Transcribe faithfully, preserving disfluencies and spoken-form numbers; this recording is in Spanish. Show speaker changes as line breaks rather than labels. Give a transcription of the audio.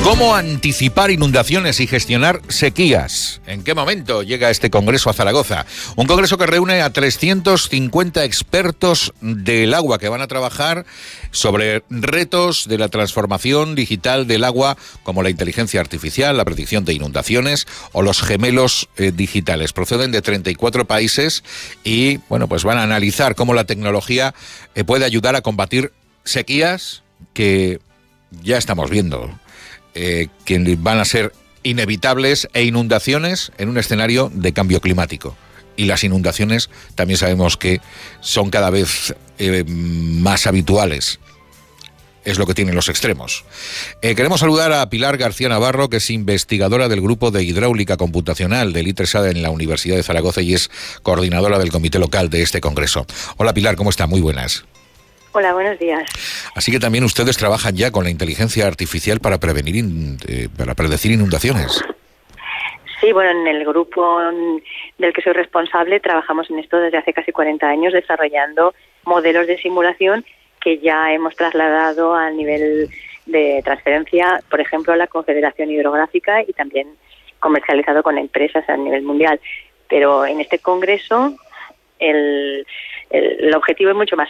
¿Cómo anticipar inundaciones y gestionar sequías? ¿En qué momento llega este congreso a Zaragoza? Un congreso que reúne a trescientos cincuenta expertos del agua que van a trabajar sobre retos de la transformación digital del agua, como la inteligencia artificial, la predicción de inundaciones o los gemelos eh, digitales. Proceden de treinta y cuatro países y, bueno, pues van a analizar cómo la tecnología eh, puede ayudar a combatir sequías que ya estamos viendo. Eh, que van a ser inevitables, e inundaciones en un escenario de cambio climático. Y las inundaciones también sabemos que son cada vez eh, más habituales. Es lo que tienen los extremos. Eh, queremos saludar a Pilar García Navarro, que es investigadora del Grupo de Hidráulica Computacional del ITRESAD en la Universidad de Zaragoza y es coordinadora del comité local de este congreso. Hola Pilar, ¿cómo está? Muy buenas.
Hola, buenos días.
Así que también ustedes trabajan ya con la inteligencia artificial para prevenir, in, eh, para predecir inundaciones.
Sí, bueno, en el grupo del que soy responsable trabajamos en esto desde hace casi cuarenta años, desarrollando modelos de simulación que ya hemos trasladado al nivel de transferencia, por ejemplo, a la Confederación Hidrográfica y también comercializado con empresas a nivel mundial. Pero en este congreso el, el, el objetivo es mucho más